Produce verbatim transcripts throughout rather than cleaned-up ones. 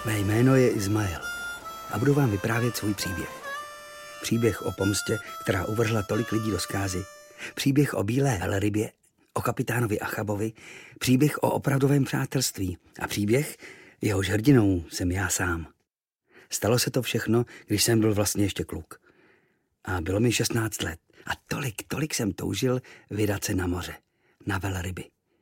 Mé jméno je Ismail a budu vám vyprávět svůj příběh. Příběh o pomstě, která uvrhla tolik lidí do zkázy. Příběh o bílé velrybě, o kapitánovi Achabovi, příběh o opravdovém přátelství a příběh, jehož hrdinou jsem já sám. Stalo se to všechno, když jsem byl vlastně ještě kluk. A bylo mi šestnáct let a tolik, tolik jsem toužil vydat se na moře, na velryby.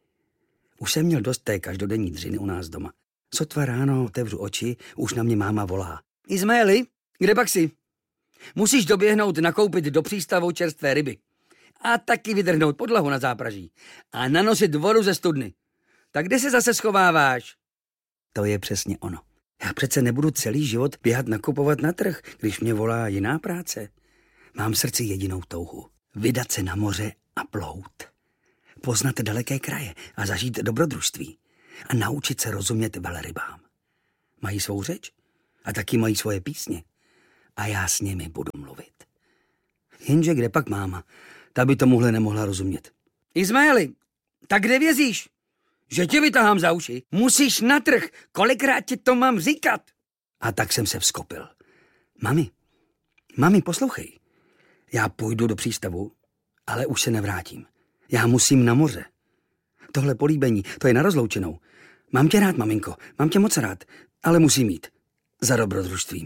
Už jsem měl dost té každodenní dřiny u nás doma. Sotva ráno otevřu oči, už na mě máma volá. Ismaili, kde pak jsi? Musíš doběhnout nakoupit do přístavu čerstvé ryby. A taky vydrhnout podlahu na zápraží. A nanosit vodu ze studny. Tak kde se zase schováváš? To je přesně ono. Já přece nebudu celý život běhat nakupovat na trh, když mě volá jiná práce. Mám v srdci jedinou touhu. Vydat se na moře a plout. Poznat daleké kraje a zažít dobrodružství. A naučit se rozumět velrybám. Mají svou řeč a taky mají svoje písně. A já s nimi budu mluvit. Jenže kde pak máma? Ta by tomuhle nemohla rozumět. Ismaili, tak kde vězíš? Že tě vytahám za uši. Musíš na trh. Kolikrát ti to mám říkat? A tak jsem se vzkopil. Mami, mami, poslouchej. Já půjdu do přístavu, ale už se nevrátím. Já musím na moře. Tohle políbení, to je na rozloučenou. Mám tě rád, maminko, mám tě moc rád, ale musím jít. Za dobrodružstvím.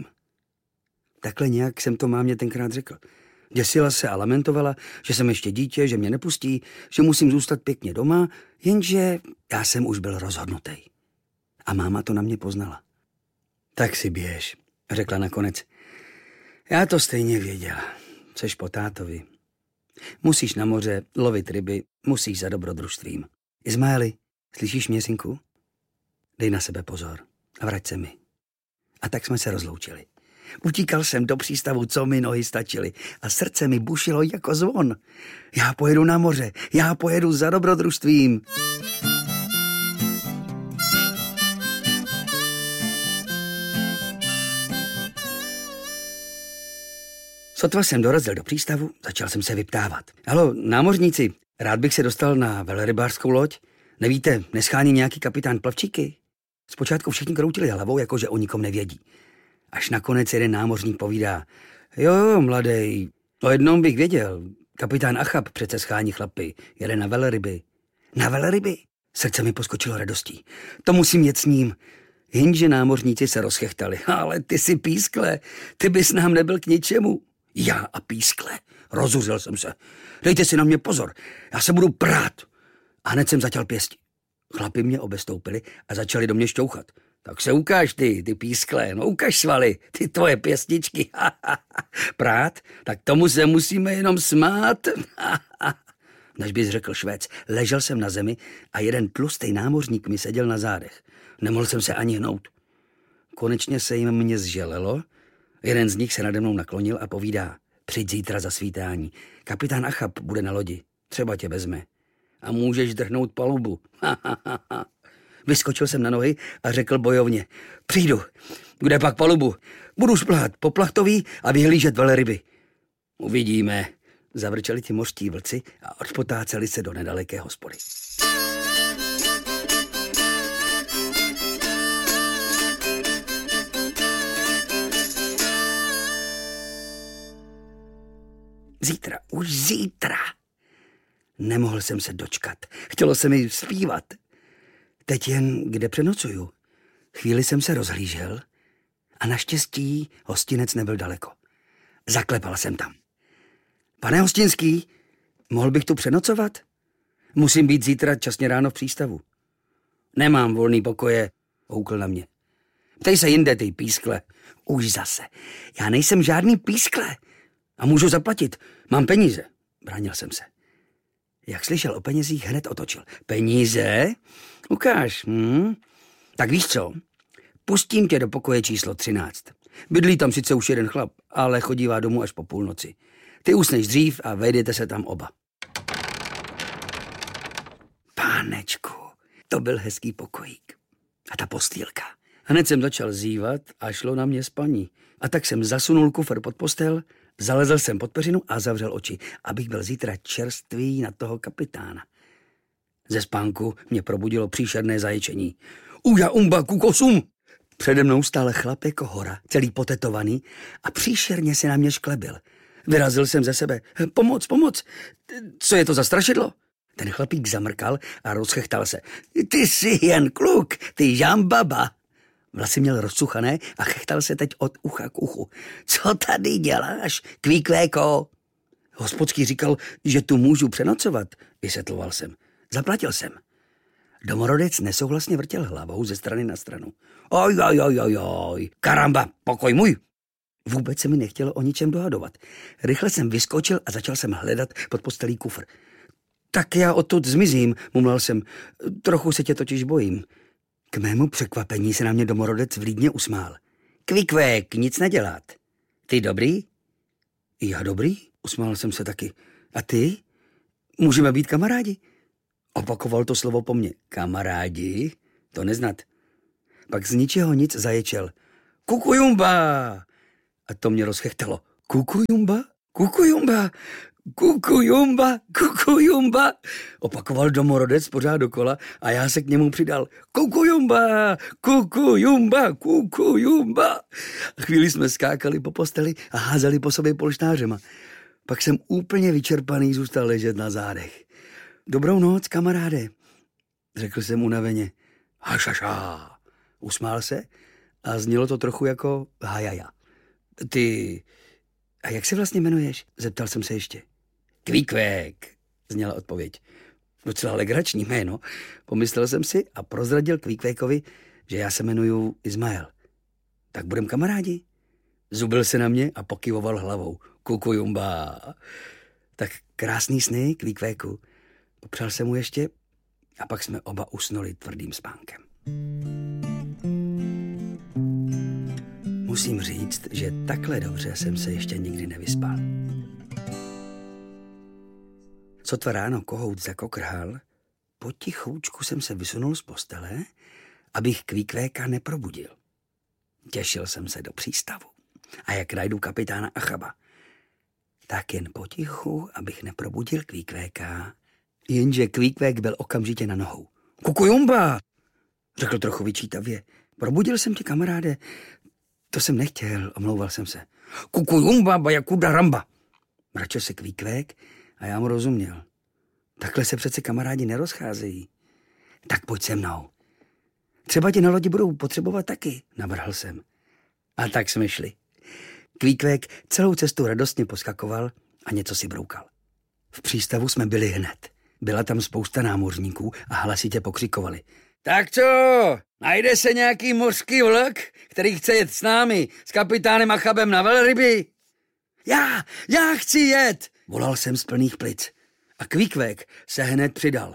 Takhle nějak jsem to mámě tenkrát řekl. Děsila se a lamentovala, že jsem ještě dítě, že mě nepustí, že musím zůstat pěkně doma, jenže já jsem už byl rozhodnutý. A máma to na mě poznala. Tak si běž, řekla nakonec. Já to stejně věděla. Jseš po tátovi. Musíš na moře lovit ryby, musíš za dobrodružstvím. Ismaili, slyšíš mě, synku? Dej na sebe pozor a vrať se mi. A tak jsme se rozloučili. Utíkal jsem do přístavu, co mi nohy stačily a srdce mi bušilo jako zvon. Já pojedu na moře, já pojedu za dobrodružstvím. Sotva jsem dorazil do přístavu, začal jsem se vyptávat. Halo, námořníci, rád bych se dostal na velrybářskou loď. Nevíte, neschání nějaký kapitán plavčíky? Zpočátku všichni kroutili hlavou, jakože o nikom nevědí. Až nakonec jeden námořník povídá. Jo, jo, mladej, o jednom bych věděl. Kapitán Achab přece schání chlapy, jede na velryby. Na velryby? Srdce mi poskočilo radostí. To musím jet s ním. Jenže námořníci se rozchechtali. Ale ty si pískle, ty bys nám nebyl k ničemu. Já a pískle. Rozuřil jsem se. Dejte si na mě pozor, já se budu prát. A hned jsem začal pěsti. Chlapi mě obestoupili a začali do mě šťouchat. Tak se ukáž ty, ty pískle, no ukaž svaly, ty tvoje pěstičky. Prát? Tak tomu se musíme jenom smát. Než bys řekl Švéc, ležel jsem na zemi a jeden tlustý námořník mi seděl na zádech. Nemohl jsem se ani hnout. Konečně se jim mě zželelo. Jeden z nich se nade mnou naklonil a povídá. Přijď zítra za svítání. Kapitán Achab bude na lodi. Třeba tě vezme. A můžeš drhnout palubu. Vyskočil jsem na nohy a řekl bojovně. Přijdu. Kde pak palubu? Budu šplhat po plachtový a vyhlížet velryby. Uvidíme. Zavrčeli ti mořští vlci a odpotáceli se do nedaleké hospody. Zítra, už zítra. Nemohl jsem se dočkat. Chtělo se mi zpívat. Teď jen kde přenocuju. Chvíli jsem se rozhlížel a naštěstí hostinec nebyl daleko. Zaklepal jsem tam. Pane hostinský, mohl bych tu přenocovat? Musím být zítra časně ráno v přístavu. Nemám volný pokoje, houkl na mě. Ptej se jinde, ty pískle. Už zase. Já nejsem žádný pískle. A můžu zaplatit. Mám peníze. Bránil jsem se. Jak slyšel o penězích, hned otočil. Peníze? Ukáž. Hm? Tak víš co? Pustím tě do pokoje číslo třináct. Bydlí tam sice už jeden chlap, ale chodívá domů až po půlnoci. Ty usneš dřív a vejdete se tam oba. Pánečku, to byl hezký pokojík. A ta postýlka. Hned jsem začal zívat a šlo na mě spaní. A tak jsem zasunul kufr pod postel, zalezl jsem pod peřinu a zavřel oči, abych byl zítra čerstvý na toho kapitána. Ze spánku mě probudilo příšerné zaječení. Uja umba kukosum! Přede mnou stál chlap jako hora, celý potetovaný a příšerně se na mě šklebil. Vyrazil jsem ze sebe. Pomoc, pomoc! Co je to za strašidlo? Ten chlapík zamrkal a rozchechtal se. Ty jsi jen kluk, ty žambaba. Vlasy měl rozsuchané a chechtal se teď od ucha k uchu. Co tady děláš, kvíkvéko? Hospodský říkal, že tu můžu přenocovat, vysvětloval jsem. Zaplatil jsem. Domorodec nesouhlasně vrtěl hlavou ze strany na stranu. Oj, oj, oj, oj, oj, karamba, pokoj můj. Vůbec se mi nechtělo o ničem dohadovat. Rychle jsem vyskočil a začal jsem hledat pod postelí kufr. Tak já odtud zmizím, mumlal jsem. Trochu se tě totiž bojím. K mému překvapení se na mě domorodec vlídně usmál. Kvikvék, nic nedělat. Ty dobrý? Já dobrý? Usmál jsem se taky. A ty? Můžeme být kamarádi? Opakoval to slovo po mně. Kamarádi? To neznat. Pak z ničeho nic zaječel. Kukujumba! A to mě rozchechtalo. Kukujumba? Kukujumba? Kukujumba? Kukujumba? Opakoval domorodec pořád dokola a já se k němu přidal. Kukujumba! Kukujumba! Kukujumba! Chvíli jsme skákali po posteli a házeli po sobě polštářema. Pak jsem úplně vyčerpaný zůstal ležet na zádech. Dobrou noc, kamaráde, řekl jsem unaveně. Hašaša. Usmál se a znělo to trochu jako hajaja. Ty, a jak se vlastně jmenuješ? Zeptal jsem se ještě. Kvíkvék, zněla odpověď. Docela legrační jméno, pomyslel jsem si a prozradil Kvíkvékovi, že já se jmenuju Ismael. Tak budem kamarádi? Zubil se na mě a pokyvoval hlavou. Kukujumba. Tak krásný sny, Kvíkvéku. Popřál jsem mu ještě a pak jsme oba usnuli tvrdým spánkem. Musím říct, že takhle dobře jsem se ještě nikdy nevyspal. Sotva ráno kohout zakokrhal, potichoučku jsem se vysunul z postele, abych Kvíkvéka neprobudil. Těšil jsem se do přístavu a jak najdu kapitána Achaba. Tak jen potichu, abych neprobudil Kvíkvéka. Jenže Kvíkvék byl okamžitě na nohou. Kukujumba, řekl trochu vyčítavě. Probudil jsem tě, kamaráde. To jsem nechtěl, omlouval jsem se. Kukujumba, bajakuda ramba. Mračil se Kvíkvék a já mu rozuměl. Takhle se přece kamarádi nerozcházejí. Tak pojď se mnou. Třeba tě na lodi budou potřebovat taky, navrhl jsem. A tak jsme šli. Kvíkvék celou cestu radostně poskakoval a něco si broukal. V přístavu jsme byli hned. Byla tam spousta námořníků a hlasitě pokřikovali. Tak co, najde se nějaký mořský vlk, který chce jet s námi, s kapitánem Achabem na velryby? Já, já chci jet, volal jsem z plných plic. A Kvíkvék se hned přidal.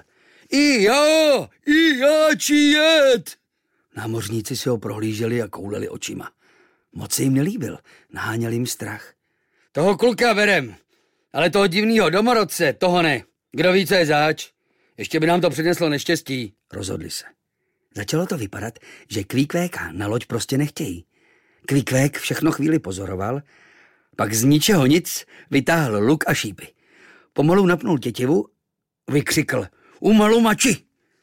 I já, i já chci jet. Námořníci si ho prohlíželi a kouleli očima. Moc se jim nelíbil, naháněl jim strach. Toho kluka berem, ale toho divnýho domorodce, toho ne. Kdo ví, co je zač? Ještě by nám to přineslo neštěstí. Rozhodli se. Začalo to vypadat, že Kvíkvéka na loď prostě nechtějí. Kvíkvék všechno chvíli pozoroval, pak z ničeho nic vytáhl luk a šípy. Pomalu napnul tětivu, vykřikl umalu mači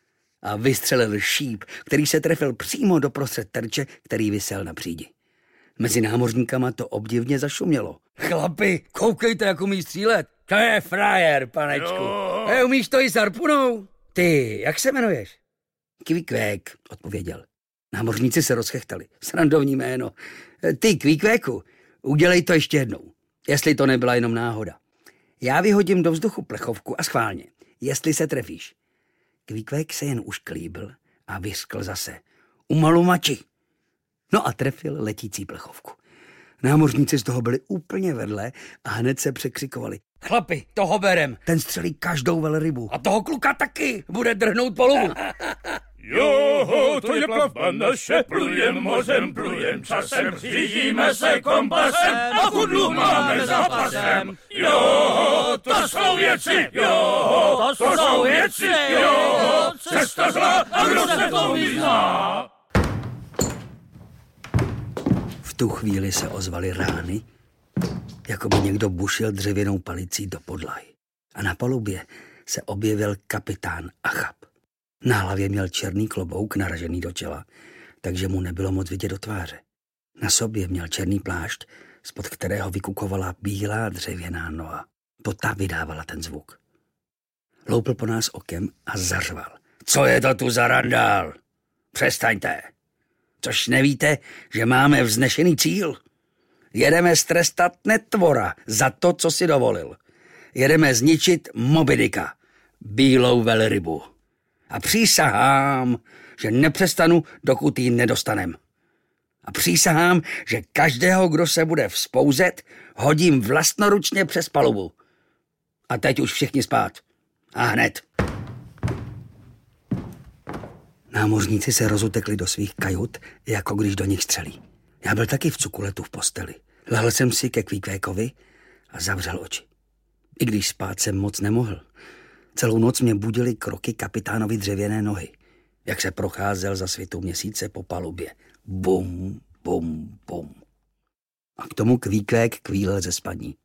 a vystřelil šíp, který se trefil přímo do prostřed terče, který visel na přídi. Mezi námořníkama to obdivně zašumělo. Chlapi, koukejte, jak umí střílet. To je frajer, panečku. E, umíš to i s harpunou? Ty, jak se jmenuješ? Kvíkvék, odpověděl. Námořníci se rozchechtali. Srandovní jméno. Ty, Kvíkvéku, udělej to ještě jednou. Jestli to nebyla jenom náhoda. Já vyhodím do vzduchu plechovku a schválně. Jestli se trefíš. Kvíkvék se jen ušklíbil a vyřkl zase. Umalu mači. No a trefil letící plechovku. Námořníci z toho byli úplně vedle a hned se překřikovali. Chlapi, toho berem. Ten střelí každou velrybu. A toho kluka taky. Bude drhnout polovu. Jo, to je plavba naše, plujem mořem, plujem časem, řídíme se kompasem a chudlu máme za pasem. Jo, to jsou věci, jo, to jsou věci, jo, cesta zlá a kdo se to vyzná. V tu chvíli se ozvaly rány, jako by někdo bušil dřevěnou palicí do podlahy. A na palubě se objevil kapitán Achab. Na hlavě měl černý klobouk naražený do čela, takže mu nebylo moc vidět do tváře. Na sobě měl černý plášť, spod kterého vykukovala bílá dřevěná noha. To ta vydávala ten zvuk. Loupl po nás okem a zařval. Co je to tu za randál? Přestaňte. Což nevíte, že máme vznešený cíl? Jedeme strestat netvora za to, co si dovolil. Jedeme zničit Moby Dicka, bílou velrybu. A přísahám, že nepřestanu, dokud ji nedostanem. A přísahám, že každého, kdo se bude vzpouzet, hodím vlastnoručně přes palubu. A teď už všichni spát. A hned. Námořníci se rozutekli do svých kajut, jako když do nich střelí. Já byl taky v cukuletu v posteli. Lehl jsem si ke Kvíkvékovi a zavřel oči. I když spát jsem moc nemohl. Celou noc mě budily kroky kapitánovi dřevěné nohy, jak se procházel za svitu měsíce po palubě. Bum, bum, bum. A k tomu Kvíkvék kvílel ze spaní.